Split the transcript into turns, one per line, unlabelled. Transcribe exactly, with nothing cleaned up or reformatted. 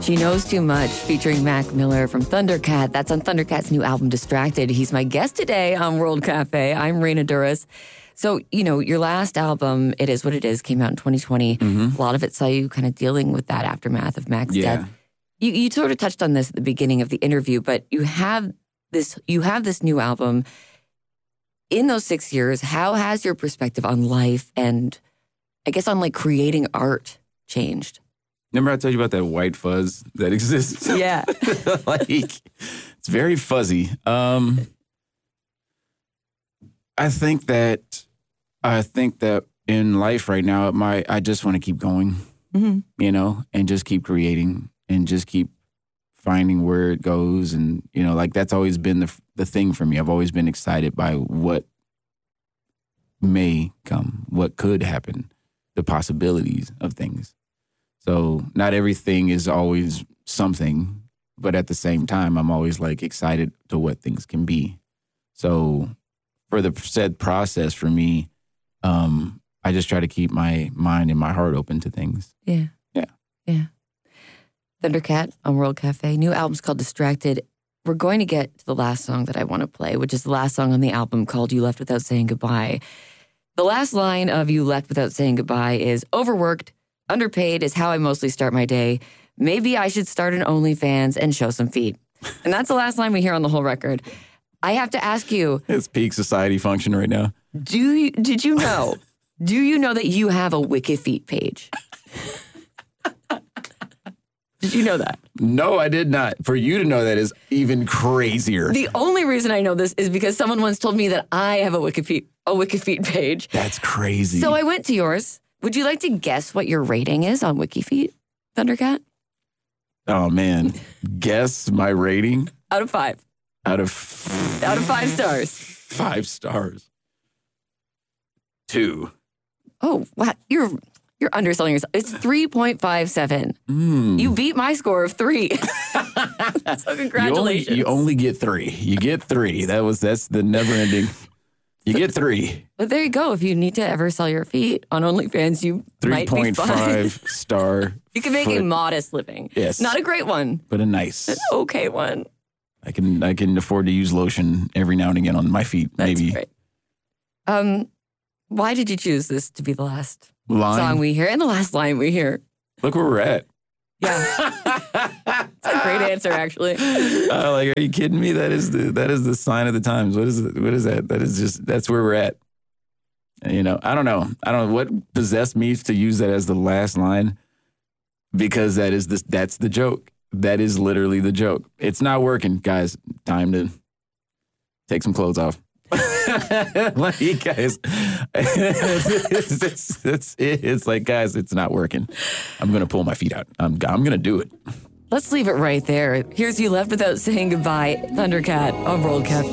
She Knows Too Much, featuring Mac Miller from Thundercat. That's on Thundercat's new album, Distracted. He's my guest today on World Cafe. I'm Raina Douris. So, you know, your last album, It Is What It Is, came out in twenty twenty.
Mm-hmm.
A lot of it saw you kind of dealing with that aftermath of Mac's
Yeah.
death. You, you sort of touched on this at the beginning of the interview, but you have this, you have this new album. In those six years, how has your perspective on life and I guess on like creating art changed?
Remember I told you about that white fuzz that exists?
Yeah.
Like, it's very fuzzy. Um, I think that, I think that in life right now, my I just want to keep going,
Mm-hmm.
you know, and just keep creating and just keep finding where it goes. And, you know, like that's always been the the thing for me. I've always been excited by what may come, what could happen, the possibilities of things. So not everything is always something, but at the same time, I'm always like excited to what things can be. So for the said process for me, um, I just try to keep my mind and my heart open to things.
Yeah.
Yeah.
Yeah. Thundercat on World Cafe. New album's called Distracted. We're going to get to the last song that I want to play, which is the last song on the album called You Left Without Saying Goodbye. The last line of You Left Without Saying Goodbye is, overworked, underpaid is how I mostly start my day. Maybe I should start an OnlyFans and show some feet. And that's the last line we hear on the whole record. I have to ask you.
It's peak society function right now.
Do you, did you know, do you know that you have a Wikifeet page? Did you know that?
No, I did not. For you to know that is even crazier.
The only reason I know this is because someone once told me that I have a Wikifeet, a Wikifeet page.
That's crazy.
So I went to yours. Would you like to guess what your rating is on Wikifeet, Thundercat?
Oh, man. Guess my rating?
Out of five.
Out of...
Out of five stars.
Five stars. Two.
Oh, wow. You're you're underselling yourself. It's three point five seven.
Mm.
You beat my score of three. So congratulations.
You only, you only get three. You get three. That was That's the never-ending... You get three.
But there you go. If you need to ever sell your feet on OnlyFans, you might be fine.
three point five star.
You can make
foot.
a modest living.
Yes.
Not a great one.
But a nice.
An okay one.
I can I can afford to use lotion every now and again on my feet.
That's
maybe.
great. Um, why did you choose this to be the last
Line.
song we hear and the last line we hear?
Look where we're at.
Yeah. That's a great answer, actually.
Uh, like, are you kidding me? That is the that is the sign of the times. What is it? What is that? That is just that's where we're at. You know, I don't know. I don't know what possessed me to use that as the last line, because that is the that's the joke. That is literally the joke. It's not working, guys. Time to take some clothes off. Like, guys, it's, it's, it's, it's like, guys, it's not working. I'm gonna pull my feet out. I'm I'm gonna do it.
Let's leave it right there. Here's You Left Without Saying Goodbye, Thundercat on World Cafe.